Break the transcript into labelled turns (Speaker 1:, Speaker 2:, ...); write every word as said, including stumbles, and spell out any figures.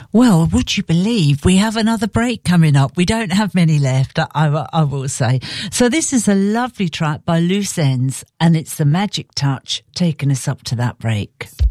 Speaker 1: Well, would you believe we have another break coming up? We don't have many left, I, I will say. So this is a lovely track by Loose Ends, and it's the Magic Touch taking us up to that break.